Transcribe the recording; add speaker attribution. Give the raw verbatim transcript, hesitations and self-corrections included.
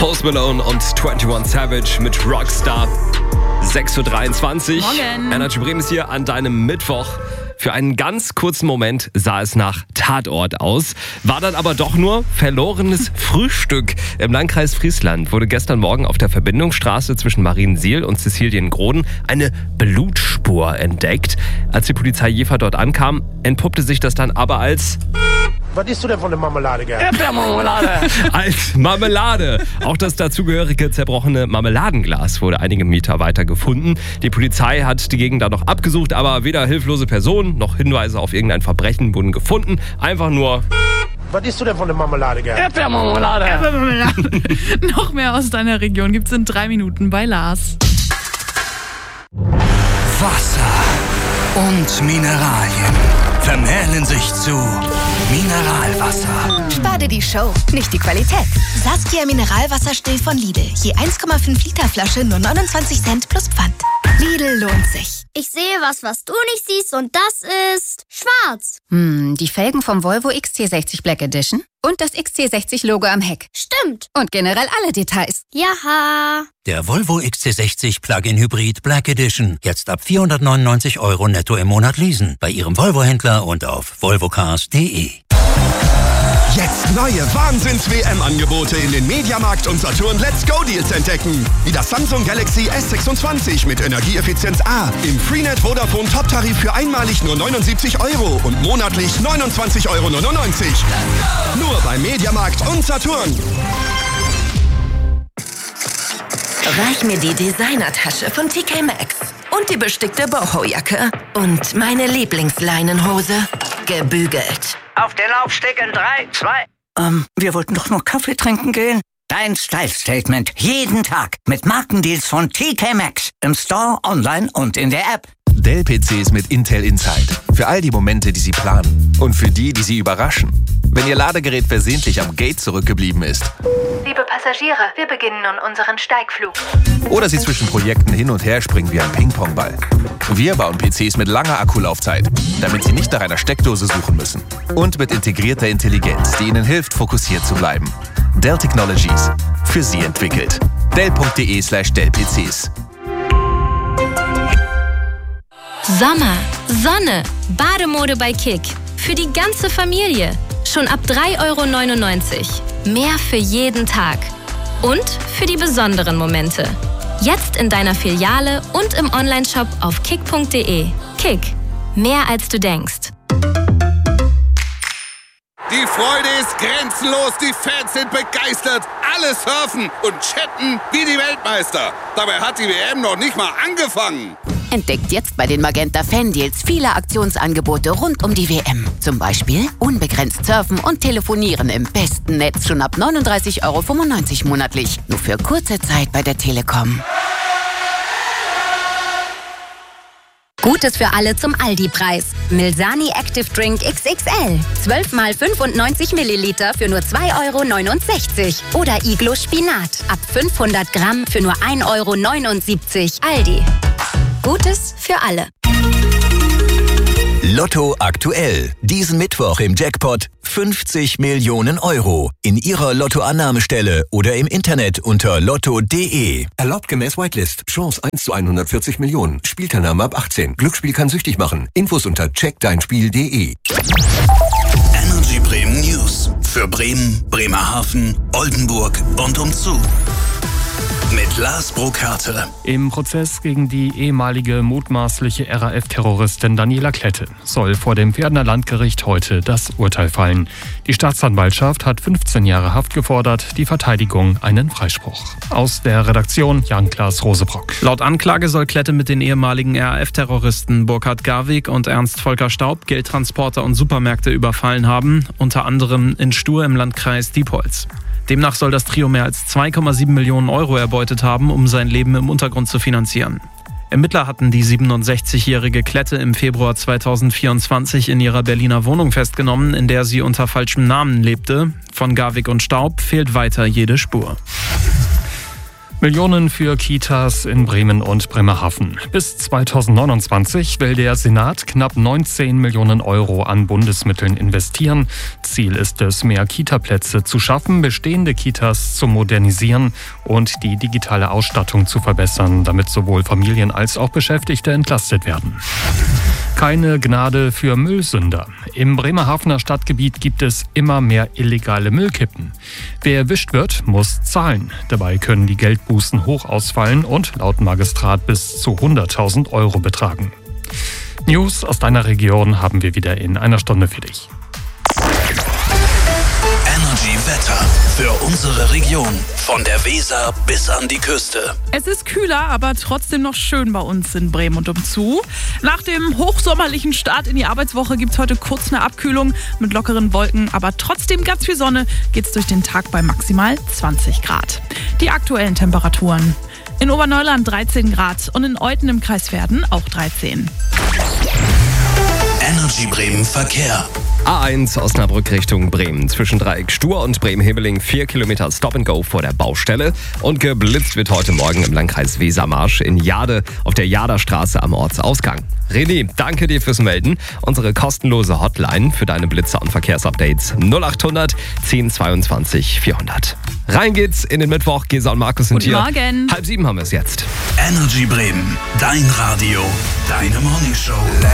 Speaker 1: Post Malone und einundzwanzig Savage mit Rockstar. sechs Uhr dreiundzwanzig.
Speaker 2: Morgen.
Speaker 1: Energy Bremen ist hier an deinem Mittwoch. Für einen ganz kurzen Moment sah es nach Tatort aus, war dann aber doch nur verlorenes Frühstück. Im Landkreis Friesland wurde gestern Morgen auf der Verbindungsstraße zwischen Mariensiel und Sizilien-Groden eine Blutspur entdeckt. Als die Polizei Jever dort ankam, entpuppte sich das dann aber als...
Speaker 3: Was isst du denn von der Marmelade, gell?
Speaker 2: Erdbeermarmelade.
Speaker 1: Als Marmelade. Auch das dazugehörige zerbrochene Marmeladenglas wurde einige Meter weiter gefunden. Die Polizei hat die Gegend da noch abgesucht, aber weder hilflose Personen noch Hinweise auf irgendein Verbrechen wurden gefunden. Einfach nur...
Speaker 3: Was isst du denn von der Marmelade, gell?
Speaker 2: Erdbeermarmelade. Erdbeermarmelade. Noch mehr aus deiner Region gibt's in drei Minuten bei Lars.
Speaker 4: Wasser und Mineralien vermählen sich zu Mineralwasser.
Speaker 5: Spar dir die Show, nicht die Qualität. Saskia Mineralwasserstill von Lidl. Je eins Komma fünf Liter Flasche, nur neunundzwanzig Cent plus Pfand. Lidl lohnt sich.
Speaker 6: Ich sehe was, was du nicht siehst, und das ist schwarz.
Speaker 7: Hm, die Felgen vom Volvo X C sechzig Black Edition und das X C sechzig Logo am Heck.
Speaker 6: Stimmt.
Speaker 7: Und generell alle Details.
Speaker 6: Jaha.
Speaker 4: Der Volvo X C sechzig Plug-in Hybrid Black Edition. Jetzt ab vierhundertneunundneunzig Euro netto im Monat leasen. Bei Ihrem Volvo-Händler und auf volvocars punkt de.
Speaker 8: Jetzt neue Wahnsinns-W M-Angebote in den Mediamarkt und Saturn Let's Go Deals entdecken. Wie das Samsung Galaxy S sechsundzwanzig mit Energieeffizienz A im Freenet Vodafone Top-Tarif für einmalig nur neunundsiebzig Euro und monatlich neunundzwanzig Euro neunundneunzig. Nur bei Mediamarkt und Saturn.
Speaker 9: Reich mir die Designertasche von T K Maxx und die bestickte Boho-Jacke und meine Lieblingsleinenhose gebügelt.
Speaker 10: Auf den Laufsteg in drei, zwei...
Speaker 11: Ähm, wir wollten doch nur Kaffee trinken gehen. Dein Style-Statement jeden Tag mit Markendeals von T K Maxx. Im Store, online und in der App.
Speaker 12: Dell-P Cs mit Intel Inside. Für all die Momente, die Sie planen. Und für die, die Sie überraschen. Wenn Ihr Ladegerät versehentlich am Gate zurückgeblieben ist.
Speaker 13: Liebe Passagiere, wir beginnen nun unseren Steigflug.
Speaker 12: Oder Sie zwischen Projekten hin und her springen wie ein Ping-Pong-Ball. Wir bauen P Cs mit langer Akkulaufzeit, damit Sie nicht nach einer Steckdose suchen müssen. Und mit integrierter Intelligenz, die Ihnen hilft, fokussiert zu bleiben. Dell Technologies. Für Sie entwickelt. Dell punkt de slash Dell P Cs.
Speaker 14: Sommer, Sonne, Bademode bei Kick. Für die ganze Familie. Schon ab drei Euro neunundneunzig. Mehr für jeden Tag. Und für die besonderen Momente. Jetzt in deiner Filiale und im Onlineshop auf kick punkt de. Kick. Mehr als du denkst.
Speaker 15: Die Freude ist grenzenlos, die Fans sind begeistert, alle surfen und chatten wie die Weltmeister. Dabei hat die W M noch nicht mal angefangen.
Speaker 16: Entdeckt jetzt bei den Magenta Fan-Deals viele Aktionsangebote rund um die W M. Zum Beispiel unbegrenzt surfen und telefonieren im besten Netz schon ab neununddreißig Euro fünfundneunzig monatlich. Nur für kurze Zeit bei der Telekom.
Speaker 7: Gutes für alle zum Aldi-Preis. Milsani Active Drink X X L. zwölf mal fünfundneunzig Milliliter für nur zwei Euro neunundsechzig. Oder Iglo Spinat. Ab fünfhundert Gramm für nur ein Euro neunundsiebzig. Aldi. Gutes für alle.
Speaker 17: Lotto aktuell. Diesen Mittwoch im Jackpot fünfzig Millionen Euro. In Ihrer Lottoannahmestelle oder im Internet unter lotto punkt de.
Speaker 18: Erlaubt gemäß Whitelist. Chance eins zu hundertvierzig Millionen. Spielteilnahme ab achtzehn. Glücksspiel kann süchtig machen. Infos unter check dein spiel punkt de.
Speaker 4: Energy Bremen News. Für Bremen, Bremerhaven, Oldenburg und umzu. Mit Lars Burkhardt.
Speaker 19: Im Prozess gegen die ehemalige mutmaßliche R A F-Terroristin Daniela Klette soll vor dem Verdener Landgericht heute das Urteil fallen. Die Staatsanwaltschaft hat fünfzehn Jahre Haft gefordert, die Verteidigung einen Freispruch. Aus der Redaktion Jan-Klaas Rosebrock.
Speaker 20: Laut Anklage soll Klette mit den ehemaligen R A F-Terroristen Burkhard Garwig und Ernst Volker Staub Geldtransporter und Supermärkte überfallen haben, unter anderem in Stur im Landkreis Diepholz. Demnach soll das Trio mehr als zwei Komma sieben Millionen Euro erbeutet haben, um sein Leben im Untergrund zu finanzieren. Ermittler hatten die siebenundsechzigjährige Klette im Februar zweitausendvierundzwanzig in ihrer Berliner Wohnung festgenommen, in der sie unter falschem Namen lebte. Von Garwig und Staub fehlt weiter jede Spur.
Speaker 19: Millionen für Kitas in Bremen und Bremerhaven. Bis zweitausendneunundzwanzig will der Senat knapp neunzehn Millionen Euro an Bundesmitteln investieren. Ziel ist es, mehr Kitaplätze zu schaffen, bestehende Kitas zu modernisieren und die digitale Ausstattung zu verbessern, damit sowohl Familien als auch Beschäftigte entlastet werden. Keine Gnade für Müllsünder. Im Bremerhavener Stadtgebiet gibt es immer mehr illegale Müllkippen. Wer erwischt wird, muss zahlen. Dabei können die Geldbußen hoch ausfallen und laut Magistrat bis zu hunderttausend Euro betragen. News aus deiner Region haben wir wieder in einer Stunde für dich.
Speaker 21: Energy Wetter für unsere Region. Von der Weser bis an die Küste.
Speaker 2: Es ist kühler, aber trotzdem noch schön bei uns in Bremen und umzu. Nach dem hochsommerlichen Start in die Arbeitswoche gibt es heute kurz eine Abkühlung mit lockeren Wolken, aber trotzdem ganz viel Sonne geht's durch den Tag bei maximal zwanzig Grad. Die aktuellen Temperaturen. In Oberneuland dreizehn Grad und in Euthen im Kreis Verden auch dreizehn.
Speaker 21: Energy Bremen Verkehr.
Speaker 1: A eins Osnabrück Richtung Bremen. Zwischen Dreieck Stur und Bremen-Hebeling vier Kilometer Stop and Go vor der Baustelle. Und geblitzt wird heute Morgen im Landkreis Wesermarsch in Jade auf der Jaderstraße am Ortsausgang. René, danke dir fürs Melden. Unsere kostenlose Hotline für deine Blitzer und Verkehrsupdates null acht hundert zehn zweiundzwanzig vierhundert. Rein geht's in den Mittwoch. Gesa und Markus sind
Speaker 2: Guten
Speaker 1: hier.
Speaker 2: Morgen.
Speaker 1: Halb sieben haben wir es jetzt.
Speaker 21: Energy Bremen, dein Radio, deine Morningshow.